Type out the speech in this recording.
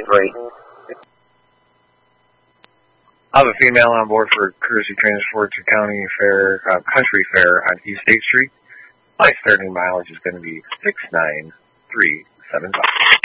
I have a female on board for courtesy transport to Country Fair on East State Street. My starting mileage is going to be 69375.